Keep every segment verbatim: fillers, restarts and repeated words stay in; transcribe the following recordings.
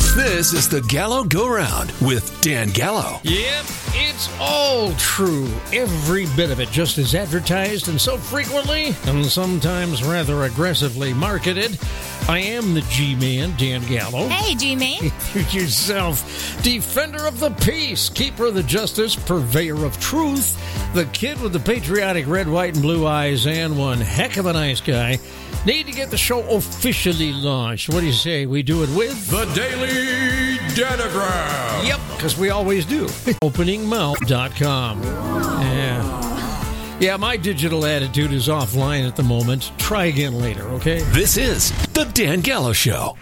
This is the Gallo Go Round with Dan Gallo. Yep, it's all true. Every bit of it, just as advertised and so frequently and sometimes rather aggressively marketed. I am the G-Man, Dan Gallo. Hey, G-Man. Yourself, defender of the peace, keeper of the justice, purveyor of truth, the kid with the patriotic red, white, and blue eyes, and one heck of a nice guy. Need to get the show officially launched. What do you say? We do it with The Daily Danagram. Yep, because we always do. opening mouth dot com. Yeah. Yeah, my digital attitude is offline at the moment. Try again later, okay? This is The Dan Gallo Show.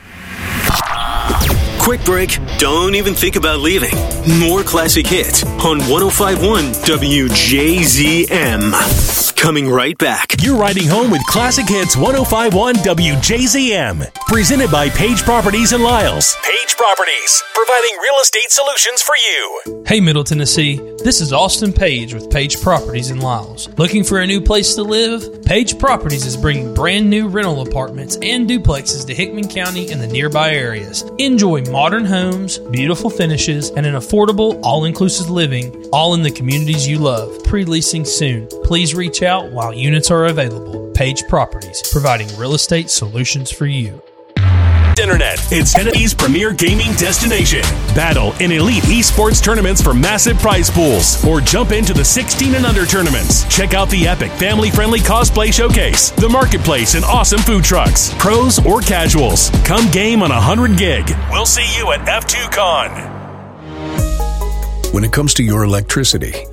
Quick break. Don't even think about leaving. More classic hits on one oh five point one W J Z M. Coming right back. You're riding home with Classic Hits one oh five point one W J Z M. Presented by Page Properties in Lyles. Page Properties, providing real estate solutions for you. Hey, Middle Tennessee. This is Austin Page with Page Properties in Lyles. Looking for a new place to live? Page Properties is bringing brand new rental apartments and duplexes to Hickman County and the nearby areas. Enjoy modern homes, beautiful finishes, and an affordable, all-inclusive living, all in the communities you love. Pre-leasing soon. Please reach out while units are available. Page Properties, providing real estate solutions for you. Internet. It's Tennessee's premier gaming destination. Battle in elite esports tournaments for massive prize pools, or jump into the sixteen and under tournaments. Check out the epic family-friendly cosplay showcase, the marketplace, and awesome food trucks. Pros or casuals, come game on one hundred gig. We'll see you at F two Con. When it comes to your electricity,